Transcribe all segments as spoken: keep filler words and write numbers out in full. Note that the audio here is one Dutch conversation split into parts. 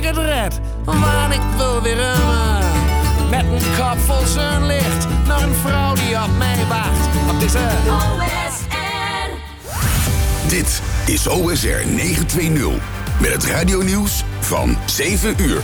het red, want ik wil weer remmen. Met een kop vol zonlicht, naar een vrouw die op mij wacht. Op deze O S R. Dit is O S R negenhonderdtwintig. Met het radionieuws van zeven uur.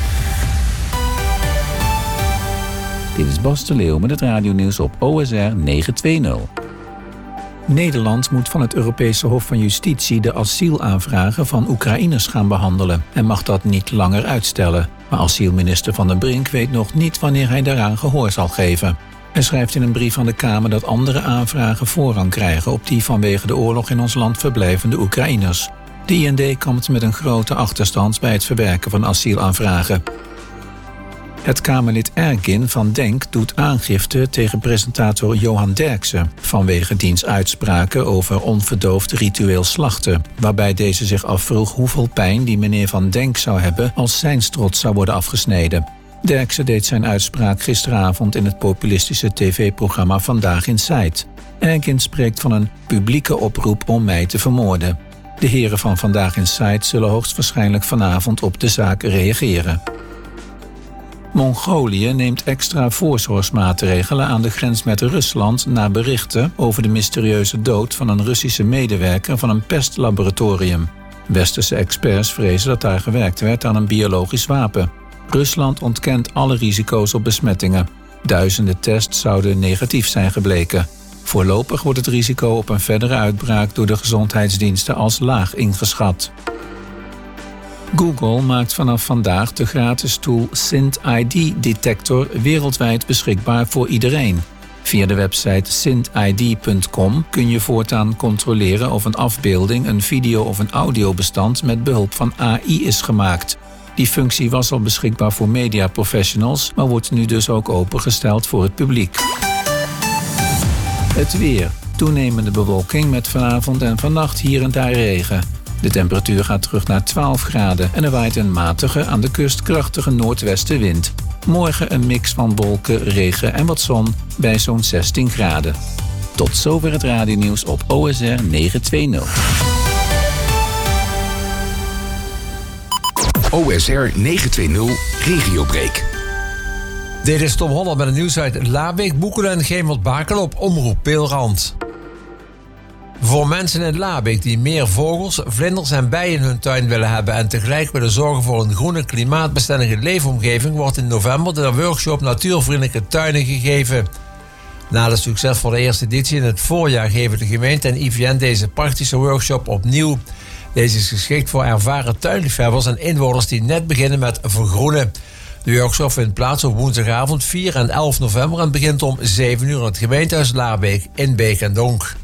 Dit is Bas de Leeuw met het radionieuws op O S R negenhonderdtwintig. Nederland moet van het Europese Hof van Justitie de asielaanvragen van Oekraïners gaan behandelen en mag dat niet langer uitstellen. Maar asielminister Van den Brink weet nog niet wanneer hij daaraan gehoor zal geven. Hij schrijft in een brief aan de Kamer dat andere aanvragen voorrang krijgen op die vanwege de oorlog in ons land verblijvende Oekraïners. De I N D kampt met een grote achterstand bij het verwerken van asielaanvragen. Het Kamerlid Erkin van Denk doet aangifte tegen presentator Johan Derksen vanwege diens uitspraken over onverdoofd ritueel slachten, waarbij deze zich afvroeg hoeveel pijn die meneer Van Denk zou hebben als zijn strot zou worden afgesneden. Derksen deed zijn uitspraak gisteravond in het populistische tv-programma Vandaag Inside. Erkin spreekt van een publieke oproep om mij te vermoorden. De heren van Vandaag Inside zullen hoogstwaarschijnlijk vanavond op de zaak reageren. Mongolië neemt extra voorzorgsmaatregelen aan de grens met Rusland na berichten over de mysterieuze dood van een Russische medewerker van een pestlaboratorium. Westerse experts vrezen dat daar gewerkt werd aan een biologisch wapen. Rusland ontkent alle risico's op besmettingen. Duizenden tests zouden negatief zijn gebleken. Voorlopig wordt het risico op een verdere uitbraak door de gezondheidsdiensten als laag ingeschat. Google maakt vanaf vandaag de gratis tool Sint I D-detector wereldwijd beschikbaar voor iedereen. Via de website sint I D punt com kun je voortaan controleren of een afbeelding, een video of een audiobestand met behulp van A I is gemaakt. Die functie was al beschikbaar voor mediaprofessionals, maar wordt nu dus ook opengesteld voor het publiek. Het weer. Toenemende bewolking met vanavond en vannacht hier en daar regen. De temperatuur gaat terug naar twaalf graden en er waait een matige, aan de kust krachtige noordwestenwind. Morgen een mix van wolken, regen en wat zon bij zo'n zestien graden. Tot zover het radionieuws op O S R negenhonderdtwintig. O S R negenhonderdtwintig Regiobreak. Dit is Tom Holland met het nieuws uit Labeek, Boekelen en Gemert-Bakel op Omroep Peelrand. Voor mensen in Labeek die meer vogels, vlinders en bijen in hun tuin willen hebben en tegelijk willen zorgen voor een groene, klimaatbestendige leefomgeving, wordt in november de workshop Natuurvriendelijke Tuinen gegeven. Na de succesvolle eerste editie in het voorjaar geven de gemeente en I V N deze praktische workshop opnieuw. Deze is geschikt voor ervaren tuinliefhebbers en inwoners die net beginnen met vergroenen. De workshop vindt plaats op woensdagavond vier en elf november en begint om zeven uur in het gemeentehuis Labeek in Beek en Donk.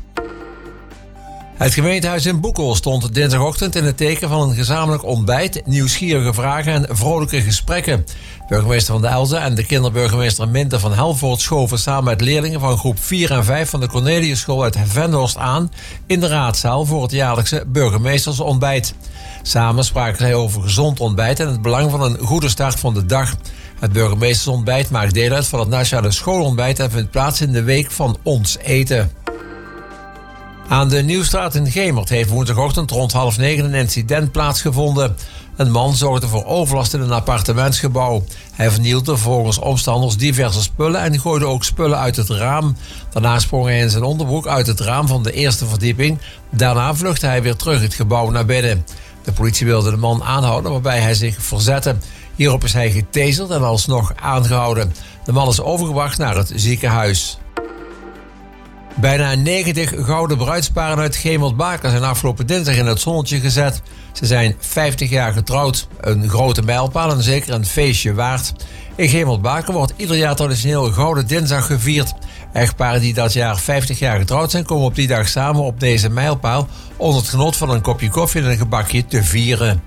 Het gemeentehuis in Boekel stond dinsdagochtend in het teken van een gezamenlijk ontbijt, nieuwsgierige vragen en vrolijke gesprekken. Burgemeester Van der Elzen en de kinderburgemeester Minte van Helvoort schoven samen met leerlingen van groep vier en vijf van de Corneliusschool uit Venhorst aan in de raadzaal voor het jaarlijkse burgemeestersontbijt. Samen spraken zij over gezond ontbijt en het belang van een goede start van de dag. Het burgemeestersontbijt maakt deel uit van het nationale schoolontbijt en vindt plaats in de week van Ons Eten. Aan de Nieuwstraat in Gemert heeft woensdagochtend rond half negen een incident plaatsgevonden. Een man zorgde voor overlast in een appartementsgebouw. Hij vernielde volgens omstanders diverse spullen en gooide ook spullen uit het raam. Daarna sprong hij in zijn onderbroek uit het raam van de eerste verdieping. Daarna vluchtte hij weer terug het gebouw naar binnen. De politie wilde de man aanhouden, waarbij hij zich verzette. Hierop is hij getaserd en alsnog aangehouden. De man is overgebracht naar het ziekenhuis. Bijna negentig gouden bruidsparen uit Gemert-Bakel zijn afgelopen dinsdag in het zonnetje gezet. Ze zijn vijftig jaar getrouwd. Een grote mijlpaal en zeker een feestje waard. In Gemert-Bakel wordt ieder jaar traditioneel Gouden Dinsdag gevierd. Echtparen die dat jaar vijftig jaar getrouwd zijn, komen op die dag samen op deze mijlpaal onder het genot van een kopje koffie en een gebakje te vieren.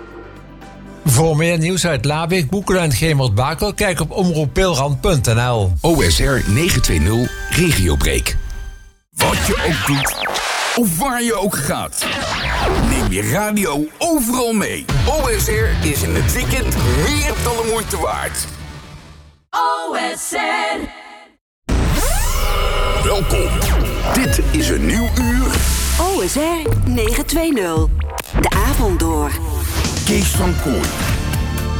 Voor meer nieuws uit Labeek, Boekelen en Gemert-Bakel, kijk op omroep peelrand punt n l. O S R negenhonderdtwintig Regiobreak. Wat je ook doet, of waar je ook gaat, neem je radio overal mee. O S R is in het weekend meer dan de moeite waard. O S R. Welkom. Dit is een nieuw uur. O S R negenhonderdtwintig. De avond door. Kees van Kooij.